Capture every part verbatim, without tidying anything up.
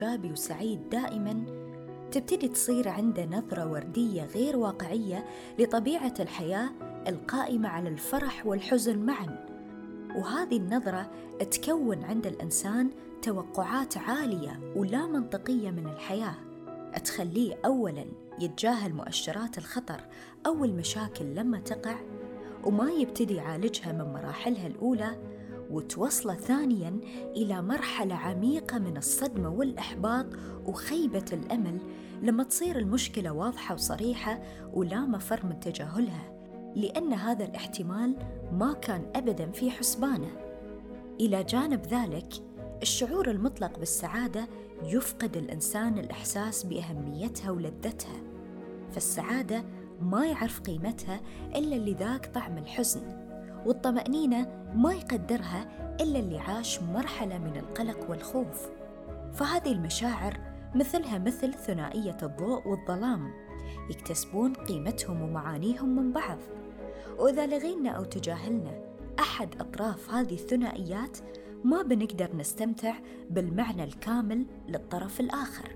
إيجابي وسعيد دائماً، تبتدي تصير عنده نظرة وردية غير واقعية لطبيعة الحياة القائمة على الفرح والحزن معاً. وهذه النظرة تكون عند الإنسان توقعات عالية ولا منطقية من الحياة، تخليه أولاً يتجاهل مؤشرات الخطر أو المشاكل لما تقع وما يبتدي يعالجها من مراحلها الأولى، وتوصل ثانياً إلى مرحلة عميقة من الصدمة والإحباط وخيبة الأمل لما تصير المشكلة واضحة وصريحة ولا مفر من تجاهلها، لأن هذا الاحتمال ما كان أبداً في حسبانه. إلى جانب ذلك، الشعور المطلق بالسعادة يفقد الإنسان الإحساس بأهميتها ولذتها، فالسعادة ما يعرف قيمتها إلا اللي ذاق طعم الحزن، والطمأنينة ما يقدرها إلا اللي عاش مرحلة من القلق والخوف. فهذه المشاعر مثلها مثل ثنائية الضوء والظلام، يكتسبون قيمتهم ومعانيهم من بعض، وإذا لغينا أو تجاهلنا أحد أطراف هذه الثنائيات ما بنقدر نستمتع بالمعنى الكامل للطرف الآخر.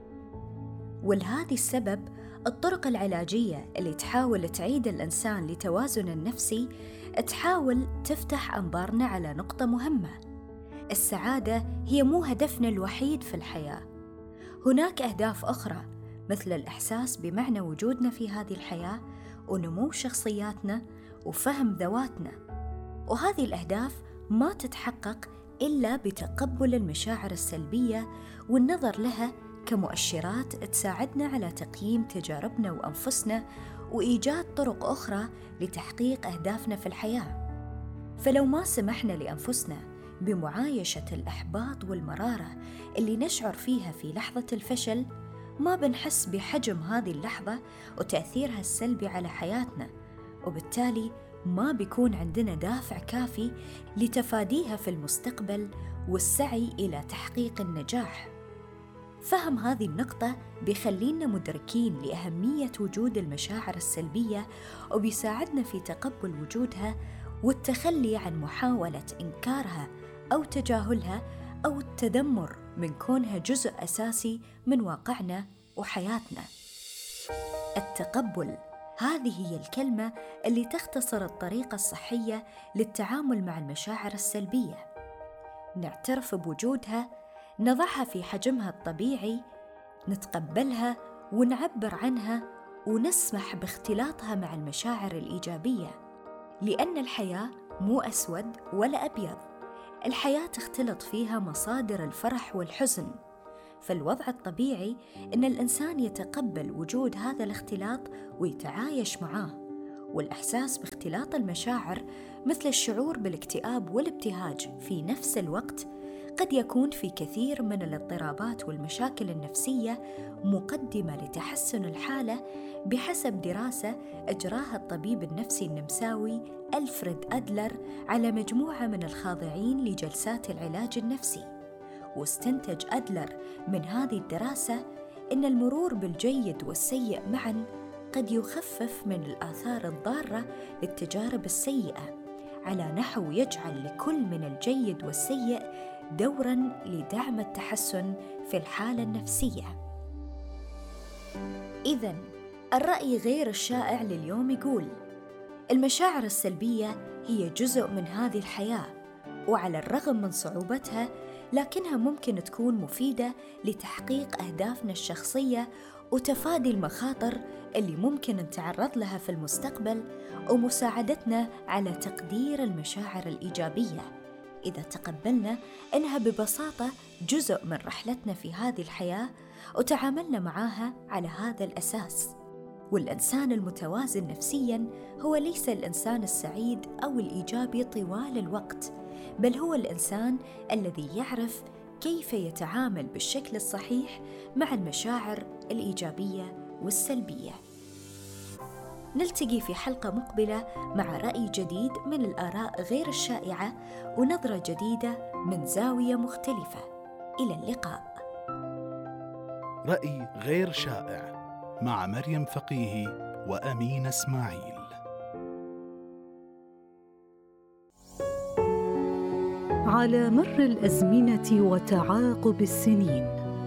ولهذا السبب الطرق العلاجية اللي تحاول تعيد الإنسان لتوازن النفسي تحاول تفتح أنظارنا على نقطة مهمة: السعادة هي مو هدفنا الوحيد في الحياة، هناك أهداف أخرى مثل الإحساس بمعنى وجودنا في هذه الحياة ونمو شخصياتنا وفهم ذواتنا، وهذه الأهداف ما تتحقق إلا بتقبل المشاعر السلبية والنظر لها كمؤشرات تساعدنا على تقييم تجاربنا وأنفسنا وإيجاد طرق أخرى لتحقيق أهدافنا في الحياة. فلو ما سمحنا لأنفسنا بمعايشة الإحباط والمرارة اللي نشعر فيها في لحظة الفشل، ما بنحس بحجم هذه اللحظة وتأثيرها السلبي على حياتنا، وبالتالي ما بيكون عندنا دافع كافي لتفاديها في المستقبل والسعي إلى تحقيق النجاح. فهم هذه النقطة بيخلينا مدركين لأهمية وجود المشاعر السلبية، وبيساعدنا في تقبل وجودها والتخلي عن محاولة إنكارها أو تجاهلها أو التذمر من كونها جزء أساسي من واقعنا وحياتنا. التقبل، هذه هي الكلمة اللي تختصر الطريقة الصحية للتعامل مع المشاعر السلبية. نعترف بوجودها، نضعها في حجمها الطبيعي، نتقبلها ونعبر عنها ونسمح باختلاطها مع المشاعر الإيجابية، لأن الحياة مو أسود ولا أبيض، الحياة تختلط فيها مصادر الفرح والحزن. فالوضع الطبيعي إن الإنسان يتقبل وجود هذا الاختلاط ويتعايش معاه، والإحساس باختلاط المشاعر مثل الشعور بالاكتئاب والابتهاج في نفس الوقت قد يكون في كثير من الاضطرابات والمشاكل النفسية مقدمة لتحسن الحالة، بحسب دراسة أجراها الطبيب النفسي النمساوي ألفريد أدلر على مجموعة من الخاضعين لجلسات العلاج النفسي. واستنتج أدلر من هذه الدراسة إن المرور بالجيد والسيء معاً قد يخفف من الآثار الضارة للتجارب السيئة، على نحو يجعل لكل من الجيد والسيء دوراً لدعم التحسن في الحالة النفسية. إذن الرأي غير الشائع لليوم يقول: المشاعر السلبية هي جزء من هذه الحياة، وعلى الرغم من صعوبتها لكنها ممكن تكون مفيدة لتحقيق أهدافنا الشخصية وتفادي المخاطر اللي ممكن نتعرض لها في المستقبل، ومساعدتنا على تقدير المشاعر الإيجابية إذا تقبلنا أنها ببساطة جزء من رحلتنا في هذه الحياة وتعاملنا معها على هذا الأساس. والإنسان المتوازن نفسياً هو ليس الإنسان السعيد أو الإيجابي طوال الوقت، بل هو الإنسان الذي يعرف كيف يتعامل بالشكل الصحيح مع المشاعر الإيجابية والسلبية. نلتقي في حلقة مقبلة مع رأي جديد من الآراء غير الشائعة ونظرة جديدة من زاوية مختلفة. إلى اللقاء. رأي غير شائع مع مريم فقيهي وأمين إسماعيل. على مر الأزمنة وتعاقب السنين